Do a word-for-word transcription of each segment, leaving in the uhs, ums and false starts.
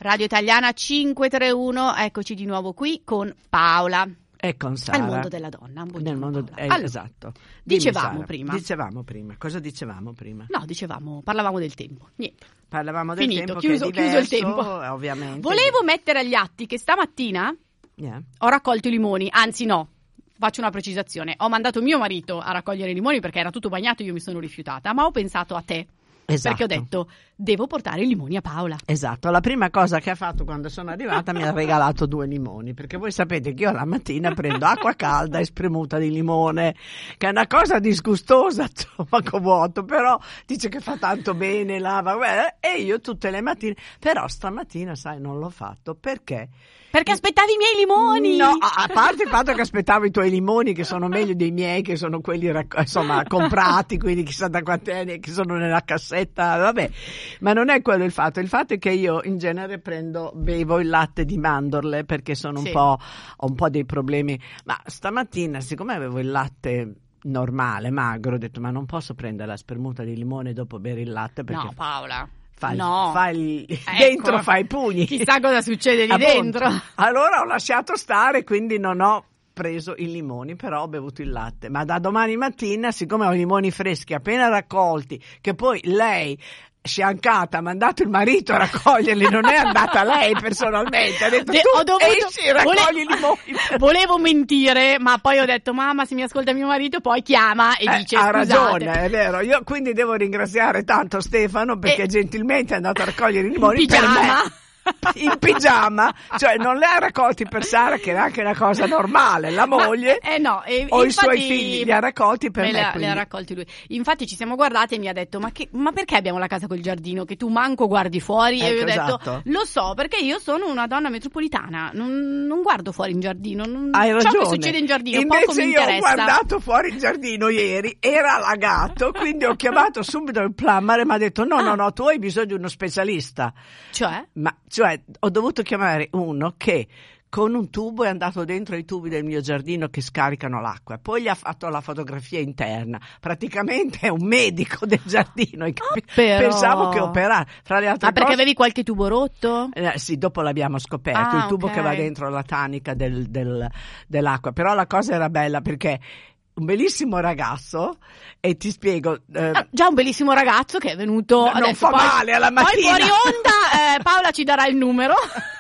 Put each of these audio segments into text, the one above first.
Radio Italiana cinquecentotrentuno, eccoci di nuovo qui con Paola. E con Sara. Nel mondo della donna. Nel mondo, eh, allora, esatto. Dicevamo Dimmi, prima. Dicevamo prima. Cosa dicevamo prima? No, dicevamo, parlavamo del tempo. Niente. Parlavamo del Finito, tempo chiuso, che è diverso, chiuso il tempo. Ovviamente. Volevo mettere agli atti che stamattina yeah. ho raccolto i limoni, anzi no. Faccio una precisazione. Ho mandato mio marito a raccogliere i limoni perché era tutto bagnato e io mi sono rifiutata, ma ho pensato a te. Esatto. Perché ho detto, devo portare i limoni a Paola. Esatto, la prima cosa che ha fatto quando sono arrivata mi ha regalato due limoni, perché voi sapete che io la mattina prendo acqua calda e spremuta di limone, che è una cosa disgustosa, stomaco vuoto, però dice che fa tanto bene, lava, beh, e io tutte le mattine, però stamattina, sai, non l'ho fatto, perché? Perché aspettavi i miei limoni? No, a parte il fatto che aspettavo i tuoi limoni, che sono meglio dei miei, che sono quelli insomma comprati, quindi chissà da quanti anni, che sono nella cassetta, vabbè. Ma non è quello il fatto, il fatto è che io in genere prendo, bevo il latte di mandorle perché sono un sì. po', ho un po' dei problemi, ma stamattina, siccome avevo il latte normale, magro, ho detto ma non posso prendere la spremuta di limone dopo bere il latte perché... No, Paola. Fa il, no. fa il, ecco, dentro fa i pugni. Chissà cosa succede lì Appunto. dentro. Allora ho lasciato stare, quindi non ho preso i limoni, però ho bevuto il latte. Ma da domani mattina, siccome ho i limoni freschi appena raccolti, che poi lei sciancata ha mandato il marito a raccoglierli, non è andata lei personalmente, ha detto De- tu ho dovuto, esci, raccogli vole- i limoni. Volevo mentire, ma poi ho detto mamma, se mi ascolta mio marito poi chiama e eh, dice ha scusate. ragione, è vero, io quindi devo ringraziare tanto Stefano perché e- gentilmente è andato a raccogliere i limoni in pigiama. per me. In pigiama, cioè non le ha raccolti per Sara, che era anche una cosa normale, la moglie ma, eh no, e, o infatti, i suoi figli li ha raccolti per me, me. quindi. Le ha raccolti lui. Infatti ci siamo guardati e mi ha detto ma, che, ma perché abbiamo la casa col giardino che tu manco guardi fuori? Ecco, e io ho esatto. detto lo so perché io sono una donna metropolitana, non, non guardo fuori in giardino, non, Hai ragione. ciò che succede in giardino invece poco mi io interessa. ho guardato fuori il giardino ieri, era allagato, quindi ho chiamato subito il plumber e mi ha detto no ah. no no, tu hai bisogno di uno specialista. Cioè? Ma cioè ho dovuto chiamare uno che con un tubo è andato dentro i tubi del mio giardino che scaricano l'acqua, poi gli ha fatto la fotografia interna, praticamente è un medico del giardino. Ah, però... Pensavo che operare, fra le altre ah, perché cose... avevi qualche tubo rotto? Eh, sì, dopo l'abbiamo scoperto, ah, il tubo okay. che va dentro la tanica del, del, dell'acqua, però la cosa era bella perché un bellissimo ragazzo, e ti spiego eh, ah, già un bellissimo ragazzo che è venuto non adesso, fa poi, male alla mattina, poi fuori onda eh, Paola ci darà il numero.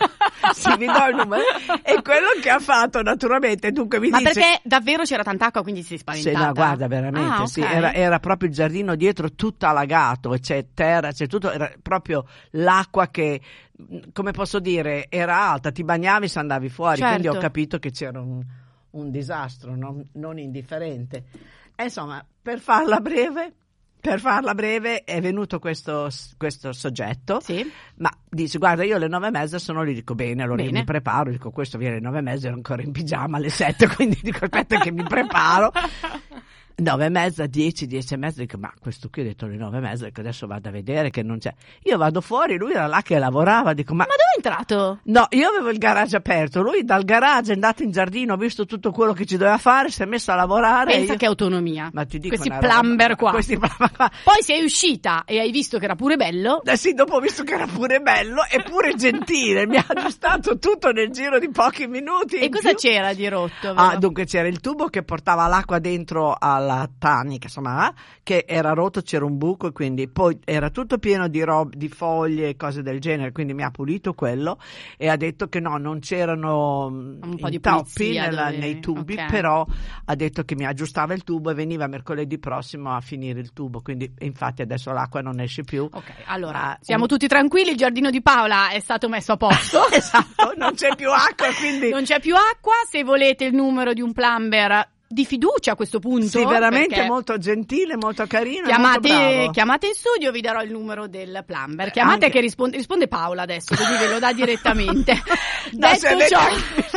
sì, vi do il numero, e quello che ha fatto naturalmente, dunque mi ma dice, perché davvero c'era tanta acqua quindi si sei spaventata? sì, no, guarda, veramente ah, okay. sì, era, era proprio il giardino dietro tutto allagato, c'è terra, c'è tutto, era proprio l'acqua che, come posso dire, era alta, ti bagnavi se andavi fuori, certo. quindi ho capito che c'era un, un disastro non, non indifferente. E insomma, per farla breve, per farla breve è venuto questo, questo soggetto, sì. ma dice guarda io alle nove e mezza sono lì, dico bene, allora bene. io mi preparo, dico questo viene alle nove e mezza, ero ancora in pigiama alle sette, quindi dico aspetta che mi preparo. Nove e mezza, dieci, dieci e mezza, dico ma questo qui ha detto alle nove e mezza, dico adesso vado a vedere che non c'è. Io vado fuori, lui era là che lavorava, dico ma... Ma dove è entrato? No, io avevo il garage aperto, lui dal garage è andato in giardino, ha visto tutto quello che ci doveva fare, si è messo a lavorare. Pensa io... che autonomia. Ma ti dico questi una plumber roba, qua. Questi plumber qua. Poi sei uscita e hai visto che era pure bello. Eh sì, dopo ho visto che era pure bello e pure gentile, mi ha aggiustato tutto nel giro di pochi minuti. E cosa più. c'era di rotto? Ah, però? Dunque c'era il tubo che portava l'acqua dentro alla tanica, insomma, che era rotto, c'era un buco e quindi poi era tutto pieno di rob, di foglie e cose del genere, quindi mi ha pulito quello e ha detto che no, non c'erano un po' di intoppi nella, dove... nei tubi, okay. però ha detto che mi aggiustava il tubo e veniva mercoledì prossimo a finire il tubo, quindi infatti adesso l'acqua non esce più. Ok, allora ah, siamo un... tutti tranquilli, il giardino di Paola è stato messo a posto. Esatto, non c'è più acqua, quindi non c'è più acqua. Se volete il numero di un plumber di fiducia a questo punto, sì, veramente perché... molto gentile, molto carino, chiamate, molto bravo. chiamate in studio, vi darò il numero del plumber. Chiamate, anche... che risponde, risponde Paola adesso, così ve lo dà direttamente. No, detto ciò,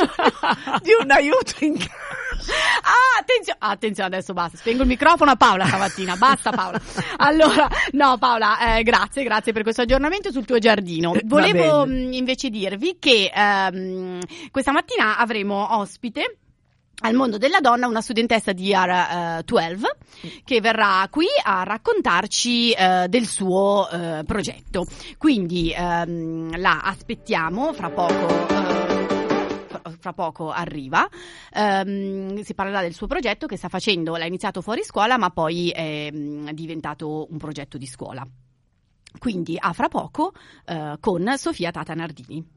di un aiuto in casa. Ah, attenzione, attenzione, adesso basta, spengo il microfono a Paola stamattina, basta Paola. Allora, no Paola, eh, grazie, grazie per questo aggiornamento sul tuo giardino. Volevo mh, invece dirvi che ehm, questa mattina avremo ospite al mondo della donna, una studentessa di Year dodici che verrà qui a raccontarci uh, del suo uh, progetto. Quindi um, la aspettiamo, fra poco uh, fra poco arriva. Um, si parlerà del suo progetto che sta facendo, l'ha iniziato fuori scuola ma poi è um, diventato un progetto di scuola. Quindi a fra poco uh, con Sofia Tata Nardini.